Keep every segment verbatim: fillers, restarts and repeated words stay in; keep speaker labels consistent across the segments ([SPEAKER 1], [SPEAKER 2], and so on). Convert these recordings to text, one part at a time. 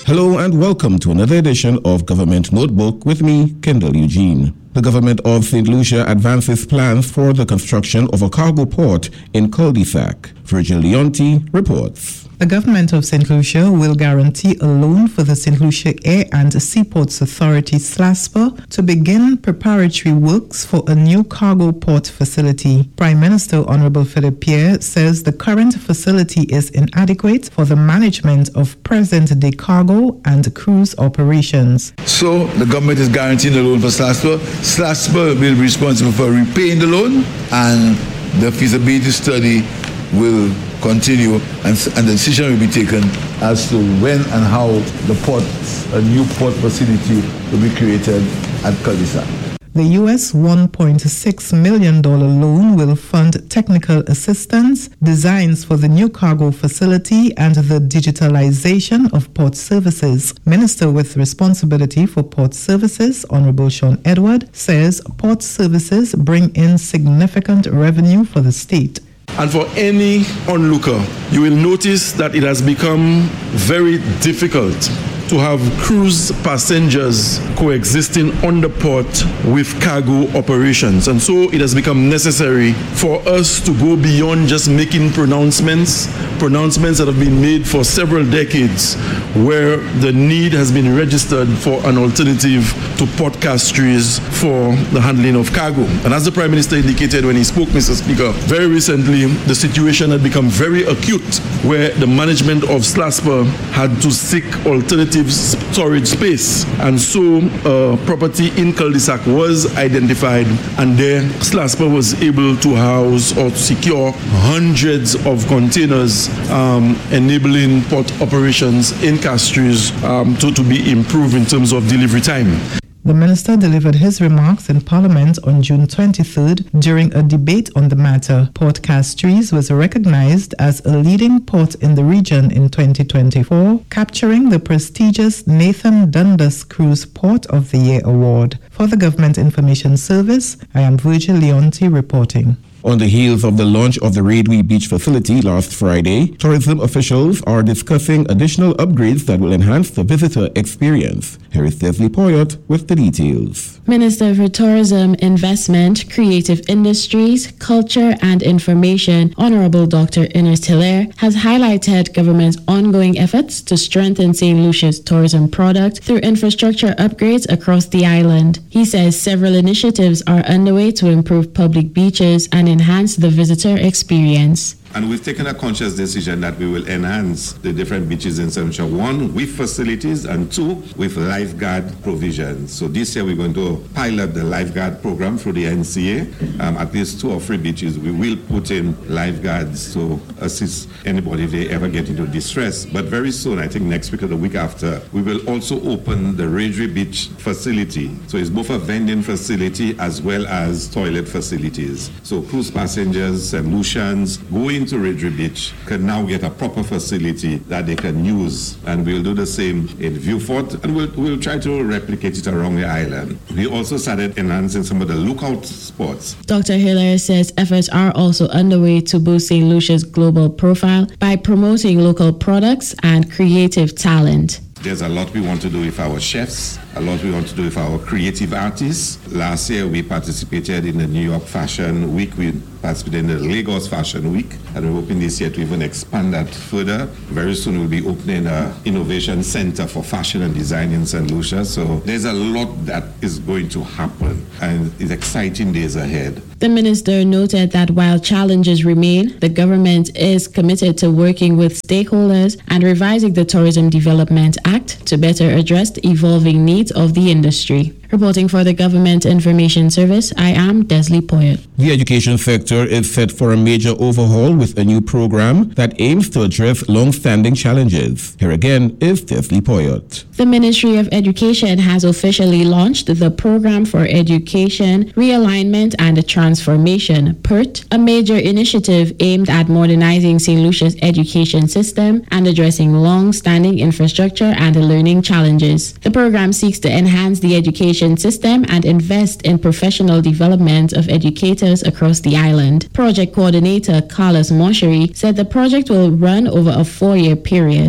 [SPEAKER 1] Hello and welcome to another edition of Government Notebook with me, Kendall Eugene. The government of Saint Lucia advances plans for the construction of a cargo port in Cul-de-sac. Virgil Leonti reports.
[SPEAKER 2] The government of Saint Lucia will guarantee a loan for the Saint Lucia Air and Seaports Authority SLASPA to begin preparatory works for a new cargo port facility. Prime Minister Honorable Philip Pierre says the current facility is inadequate for the management of present-day cargo and cruise operations.
[SPEAKER 3] So the government is guaranteeing the loan for SLASPA. SLASPA will be responsible for repaying the loan, and the feasibility study will continue, and, and the decision will be taken as to when and how the port, a new port facility will be created at Cul-de-sac.
[SPEAKER 2] The U S one point six million dollars loan will fund technical assistance, designs for the new cargo facility, and the digitalization of port services. Minister with responsibility for port services, Honorable Sean Edward, says port services bring in significant revenue for the state.
[SPEAKER 4] And for any onlooker, you will notice that it has become very difficult to have cruise passengers coexisting on the port with cargo operations. And so it has become necessary for us to go beyond just making pronouncements, pronouncements that have been made for several decades, where the need has been registered for an alternative to port castries for the handling of cargo. And as the Prime Minister indicated when he spoke, Mister Speaker, very recently the situation had become very acute, where the management of SLASPA had to seek alternative storage space, and so uh, property in Cul-de-sac was identified, and there SLASPA was able to house or to secure hundreds of containers, um, enabling port operations in Castries um, to, to be improved in terms of delivery time.
[SPEAKER 2] The minister delivered his remarks in Parliament on June twenty-third during a debate on the matter. Port Castries was recognized as a leading port in the region in twenty twenty-four, capturing the prestigious Nathan Dundas Cruise Port of the Year award. For the Government Information Service, I am Virgil Leonti reporting.
[SPEAKER 1] On the heels of the launch of the Raidway Beach facility last Friday, tourism officials are discussing additional upgrades that will enhance the visitor experience. Here is Desley Poyot with the details.
[SPEAKER 5] Minister for Tourism, Investment, Creative Industries, Culture and Information, Honorable Doctor Ernest Hilaire, has highlighted government's ongoing efforts to strengthen Saint Lucia's tourism product through infrastructure upgrades across the island. He says several initiatives are underway to improve public beaches and enhance the visitor experience.
[SPEAKER 6] And we've taken a conscious decision that we will enhance the different beaches in Saint Lucia, one, with facilities, and two, with lifeguard provisions. So this year we're going to pilot the lifeguard program through the N C A. Um, at least two or three beaches, we will put in lifeguards to assist anybody if they ever get into distress. But very soon, I think next week or the week after, we will also open the Raidway Beach facility. So it's both a vending facility as well as toilet facilities. So cruise passengers, Saint Lucians, going to Raidway Beach can now get a proper facility that they can use, and we'll do the same in Vieux-Fort, and we'll, we'll try to replicate it around the island. We also started enhancing some of the lookout spots.
[SPEAKER 5] Doctor Hilaire says efforts are also underway to boost Saint Lucia's global profile by promoting local products and creative talent.
[SPEAKER 6] There's a lot we want to do with our chefs, a lot we want to do with our creative artists. Last year we participated in the New York Fashion Week, we participated in the Lagos Fashion Week, and we're hoping this year to even expand that further. Very soon we'll be opening an innovation center for fashion and design in Saint Lucia. So there's a lot that is going to happen, and it's exciting days ahead.
[SPEAKER 5] The minister noted that while challenges remain, the government is committed to working with stakeholders and revising the Tourism Development Act to better address the evolving needs of the industry. Reporting for the Government Information Service, I am Desley Poyot.
[SPEAKER 1] The education sector is set for a major overhaul with a new program that aims to address long-standing challenges. Here again is Desley Poyot.
[SPEAKER 5] The Ministry of Education has officially launched the Program for Education, Realignment and Transformation, P E R T, a major initiative aimed at modernizing Saint Lucia's education system and addressing long-standing infrastructure and learning challenges. The program seeks to enhance the education system and invest in professional development of educators across the island. Project coordinator Carlos Moschery said the project will run over a four-year period.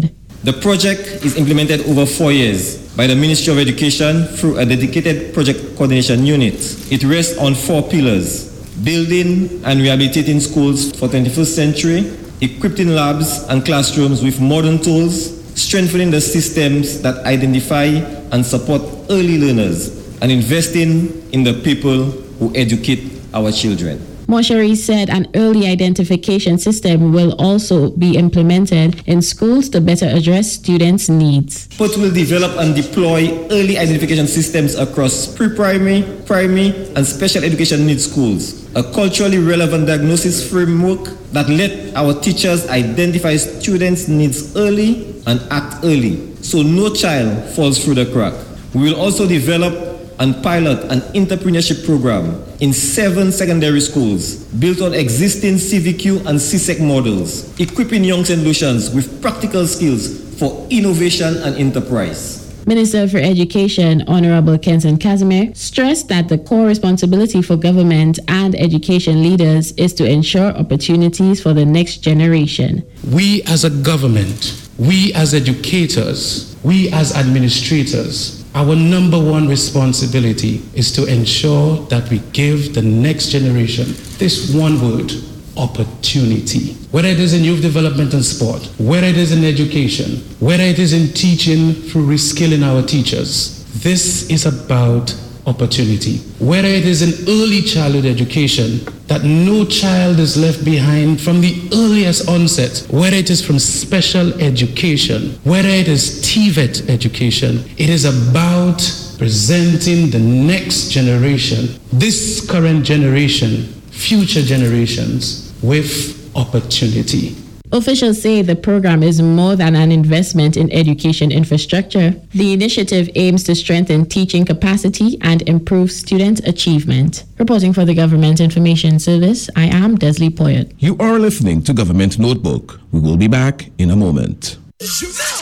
[SPEAKER 7] The project is implemented over four years by the Ministry of Education through a dedicated project coordination unit. It rests on four pillars: building and rehabilitating schools for twenty-first century, equipping labs and classrooms with modern tools, strengthening the systems that identify and support early learners, and investing in the people who educate our children.
[SPEAKER 5] Mosheri said an early identification system will also be implemented in schools to better address students' needs.
[SPEAKER 7] P U T will develop and deploy early identification systems across pre-primary, primary, and special education needs schools. A culturally relevant diagnosis framework that let our teachers identify students' needs early and act early, so no child falls through the crack. We will also develop and pilot an entrepreneurship program in seven secondary schools built on existing C V Q and C S E C models, equipping young Saint Lucians with practical skills for innovation and enterprise.
[SPEAKER 5] Minister for Education, Honorable Kenson Casimir, stressed that the core responsibility for government and education leaders is to ensure opportunities for the next generation.
[SPEAKER 8] We as a government, we as educators, we as administrators, our number one responsibility is to ensure that we give the next generation this one word: opportunity. Whether it is in youth development and sport, whether it is in education, whether it is in teaching through reskilling our teachers, this is about opportunity. Whether it is in early childhood education, that no child is left behind from the earliest onset, whether it is from special education, whether it is T V E T education, it is about presenting the next generation, this current generation, future generations, with opportunity.
[SPEAKER 5] Officials say the program is more than an investment in education infrastructure. The initiative aims to strengthen teaching capacity and improve student achievement. Reporting for the Government Information Service, I am Desley Poyet.
[SPEAKER 1] You are listening to Government Notebook. We will be back in a moment.